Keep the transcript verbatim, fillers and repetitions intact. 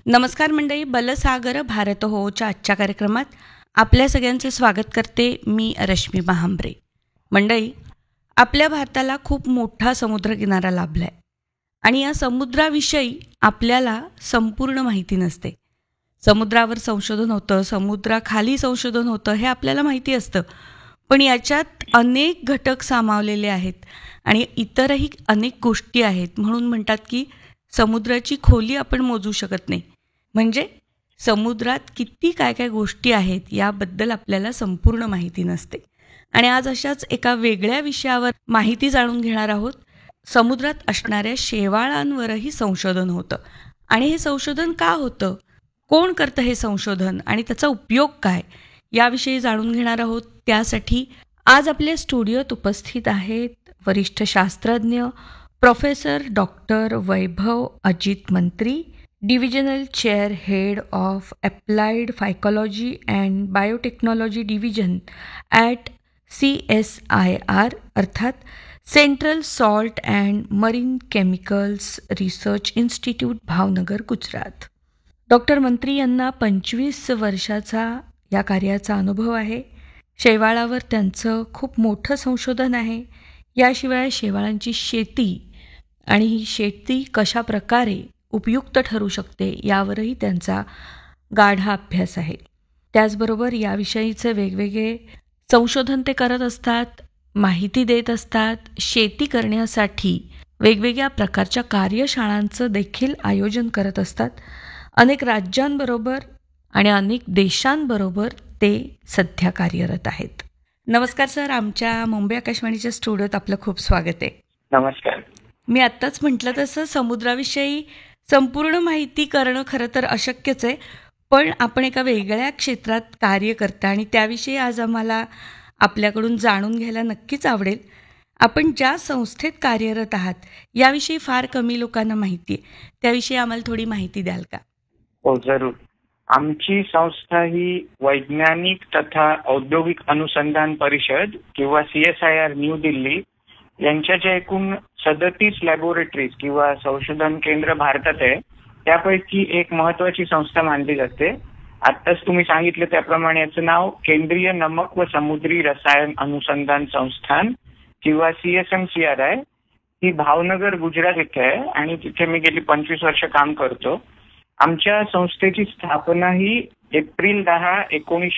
नमस्कार मंडळी, बलसागर भारत होच्या आजच्या कार्यक्रमात आपल्या सगळ्यांचे स्वागत करते मी रश्मी महांब्रे. मंडळी, आपल्या भारताला खूप मोठा समुद्रकिनारा लाभला आहे आणि या समुद्राविषयी आपल्याला संपूर्ण माहिती नसते. समुद्रावर संशोधन होतं, समुद्राखाली संशोधन होतं हे आपल्याला माहिती असतं, पण याच्यात अनेक घटक सामावलेले आहेत आणि इतरही अनेक गोष्टी आहेत. म्हणून म्हणतात की समुद्राची खोली आपण मोजू शकत नाही. म्हणजे समुद्रात किती काय काय गोष्टी आहेत याबद्दल आपल्याला संपूर्ण माहिती नसते. आणि आज अशाच एका वेगळ्या विषयावर माहिती जाणून घेणार आहोत. समुद्रात असणाऱ्या शेवाळांवरही संशोधन होतं आणि हे संशोधन का होतं, कोण करतं हे संशोधन आणि त्याचा उपयोग काय, याविषयी जाणून घेणार आहोत. त्यासाठी आज आपल्या स्टुडिओत उपस्थित आहेत वरिष्ठ शास्त्रज्ञ प्रोफेसर डॉक्टर वैभव अजित मंत्री, divisional chair head of applied फायकोलॉजी and biotechnology division at C S I R अर्थात central salt and marine chemicals research institute, Bhavnagar, Gujarat. Doctor मंत्री यांना पंचवीस वर्षाचा या कार्याचा अनुभव आहे. शेवाळावर त्यांचं खूप मोठं संशोधन आहे. याशिवाय शेवाळांची शेती आणि ही शेती कशा प्रकारे उपयुक्त ठरू शकते यावरही त्यांचा गाढा अभ्यास आहे. त्याचबरोबर याविषयीचे वेगवेगळे संशोधन ते करत असतात, माहिती देत असतात. शेती करण्यासाठी वेगवेगळ्या प्रकारच्या कार्यशाळांचं देखील आयोजन करत असतात. अनेक राज्यांबरोबर आणि अनेक देशांबरोबर ते सध्या कार्यरत आहेत. नमस्कार सर, आमच्या मुंबई आकाशवाणीच्या स्टुडिओत आपलं खूप स्वागत आहे. नमस्कार. मी आत्ताच म्हटलं तसं समुद्राविषयी संपूर्ण माहिती करणं खरं तर अशक्यच आहे, पण आपण एका वेगळ्या क्षेत्रात कार्य करता आणि त्याविषयी आज आम्हाला आपल्याकडून जाणून घ्यायला नक्कीच आवडेल. आपण ज्या संस्थेत कार्यरत आहात याविषयी फार कमी लोकांना माहिती आहे, त्याविषयी आम्हाला थोडी माहिती द्याल का? हो, जरूर. आमची संस्था ही वैज्ञानिक तथा औद्योगिक अनुसंधान परिषद किंवा C S I R new Delhi यांच्या ज्या एकूण सदतीस लॅबोरेटरीज किंवा संशोधन केंद्र भारतात आहे त्यापैकी एक महत्वाची संस्था मानली जाते. आत्ताच तुम्ही सांगितलं त्याप्रमाणे याचं नाव केंद्रीय नमक व समुद्री रसायन अनुसंधान संस्थान किंवा C S M C R आहे. ही भावनगर, गुजरात इथे आहे आणि तिथे मी गेली पंचवीस वर्ष काम करतो. आमच्या संस्थेची स्थापना ही एप्रिल दहा एकोणीसशे